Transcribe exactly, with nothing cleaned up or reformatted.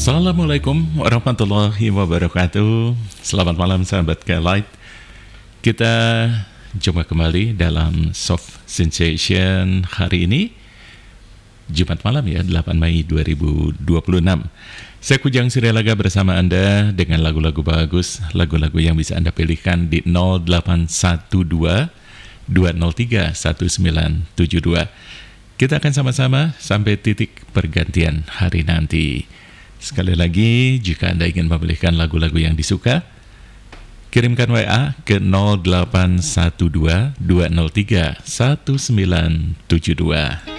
Assalamualaikum warahmatullahi wabarakatuh. Selamat malam sahabat K-Light. Kita jumpa kembali dalam Soft Sensation hari ini, Jumat malam ya, delapan Mei dua ribu dua puluh enam. Saya Kujang Sirialaga bersama Anda dengan lagu-lagu bagus, lagu-lagu yang bisa Anda pilihkan di nol delapan satu dua dua nol tiga satu sembilan tujuh dua. Kita akan sama-sama sampai titik pergantian hari nanti. Sekali lagi, jika Anda ingin memilihkan lagu-lagu yang disuka, kirimkan W A ke nol delapan satu dua dua nol tiga satu sembilan tujuh dua.